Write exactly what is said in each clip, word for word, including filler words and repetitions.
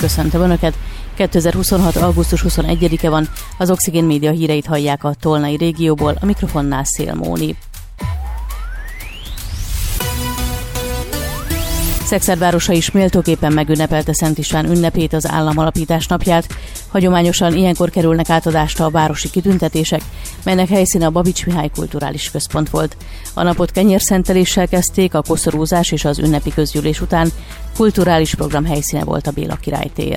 köszöntöm Önöket. kétezer-huszonhat. augusztus huszonegyedike van, az Oxigén Média híreit hallják a Tolnai régióból, a mikrofonnál Szél Móni. Szekszárd városa is méltóképpen megünnepelte Szent István ünnepét, az államalapítás napját. Hagyományosan ilyenkor kerülnek átadásra a városi kitüntetések, melynek helyszíne a Babics Mihály Kulturális Központ volt. A napot kenyérszenteléssel kezdték, a koszorúzás és az ünnepi közgyűlés után kulturális program helyszíne volt a Béla Király tér.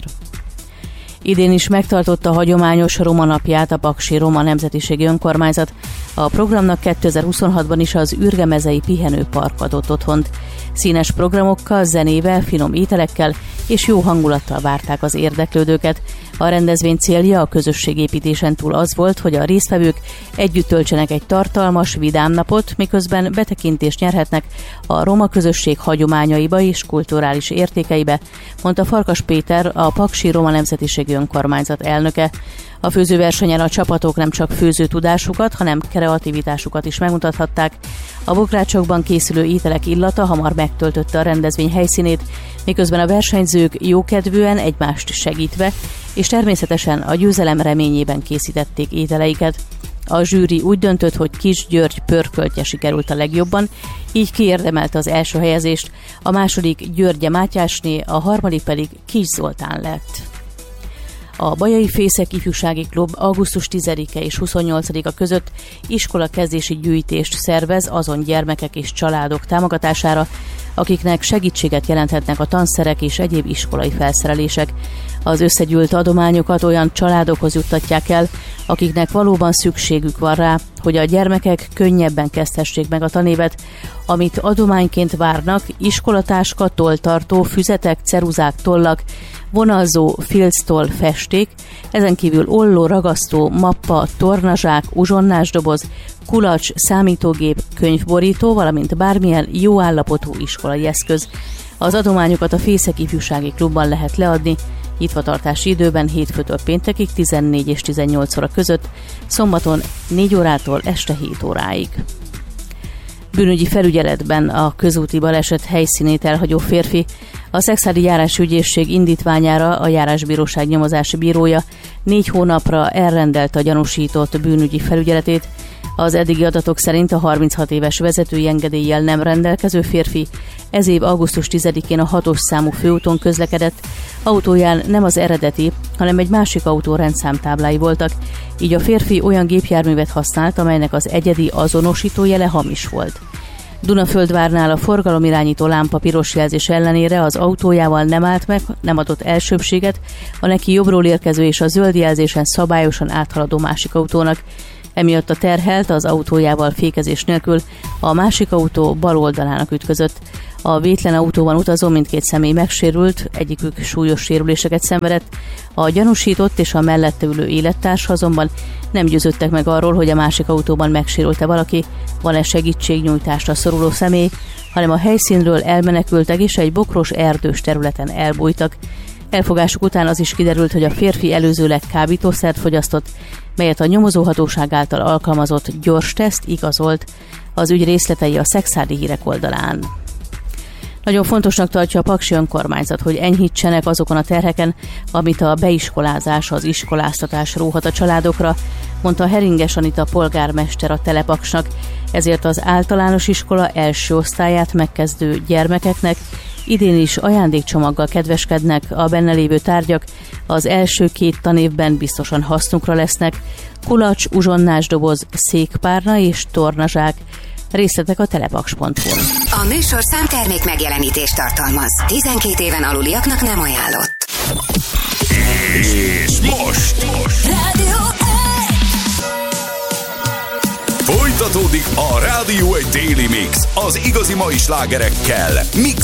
Idén is megtartotta a hagyományos Roma napját a Paksi Roma Nemzetiségi Önkormányzat. A programnak kétezer-huszonhatban is az Ürgemezei Pihenőpark adott otthont. Színes programokkal, zenével, finom ételekkel és jó hangulattal várták az érdeklődőket. A rendezvény célja a közösségépítésen túl az volt, hogy a résztvevők együtt töltsenek egy tartalmas, vidám napot, miközben betekintést nyerhetnek a roma közösség hagyományaiba és kulturális értékeibe, mondta Farkas Péter, a Paksi Roma Nemzetiségi Önkormányzat elnöke. A főzőversenyen a csapatok nem csak főző tudásukat, hanem kreativitásukat is megmutathatták. A bokrácsokban készülő ételek illata hamar megtöltötte a rendezvény helyszínét, miközben a versenyzők jókedvűen egymást segítve, és természetesen a győzelem reményében készítették ételeiket. A zsűri úgy döntött, hogy Kis György pörköltje sikerült a legjobban, így kiérdemelte az első helyezést, a második Györgye Mátyásné, a harmadik pedig Kis Zoltán lett. A Bajai Fészek Ifjúsági Klub augusztus tizedike és huszonnyolcadika között iskolakezdési gyűjtést szervez azon gyermekek és családok támogatására, akiknek segítséget jelenthetnek a tanszerek és egyéb iskolai felszerelések. Az összegyűlt adományokat olyan családokhoz juttatják el, akiknek valóban szükségük van rá, hogy a gyermekek könnyebben kezdhessék meg a tanévet, amit adományként várnak: iskolatáska, tolltartó, füzetek, ceruzák, tollak, vonalzó, filctoll, festék, ezen kívül olló, ragasztó, mappa, tornazsák, uzsonnásdoboz, kulacs, számítógép, könyvborító, valamint bármilyen jó állapotú iskolai eszköz. Az adományokat a Fészek Ifjúsági Klubban lehet leadni, nyitvatartási időben hétfőtől péntekig tizennégy és tizennyolc óra között, szombaton négy órától este hét óráig. Bűnügyi felügyeletben a közúti baleset helyszínét elhagyó férfi a szekszárdi járásügyészség indítványára a járásbíróság nyomozási bírója négy hónapra elrendelte a gyanúsított bűnügyi felügyeletét. Az eddigi adatok szerint a harminchat éves vezetői engedéllyel nem rendelkező férfi ez év augusztus tizedikén a hatos számú főúton közlekedett. Autóján nem az eredeti, hanem egy másik autó rendszámtáblái voltak, így a férfi olyan gépjárművet használt, amelynek az egyedi azonosítójele hamis volt. Dunaföldvárnál a forgalomirányító lámpa piros jelzés ellenére az autójával nem állt meg, nem adott elsőbséget a neki jobbról érkező és a zöld jelzésen szabályosan áthaladó másik autónak. Emiatt a terhelt az autójával fékezés nélkül a másik autó bal oldalának ütközött. A vétlen autóban utazó mindkét személy megsérült, egyikük súlyos sérüléseket szenvedett. A gyanúsított és a mellette ülő élettárs azonban nem győződtek meg arról, hogy a másik autóban megsérült-e valaki, van-e segítségnyújtásra szoruló személy, hanem a helyszínről elmenekültek és egy bokros erdős területen elbújtak. Elfogásuk után az is kiderült, hogy a férfi előzőleg kábítószert fogyasztott, melyet a nyomozóhatóság által alkalmazott gyors teszt igazolt. Az ügy részletei a Szekszárdi Hírek oldalán. Nagyon fontosnak tartja a Paksi Önkormányzat, hogy enyhítsenek azokon a terheken, amit a beiskolázás, az iskoláztatás róhat a családokra, mondta Heringes Anita polgármester a Telepaksnak, ezért az általános iskola első osztályát megkezdő gyermekeknek idén is ajándékcsomaggal kedveskednek, a benne lévő tárgyak az első két tanévben biztosan hasznukra lesznek: kulacs, uzsonnásdoboz, székpárna és tornazsák. Részletek a telepaks pont hu. A műsorszám termék megjelenítést tartalmaz. tizenkét éven aluliaknak nem ajánlott. És most! most. Rádió Folytatódik a Rádió egy Daily Mix az igazi mai slágerekkel, mix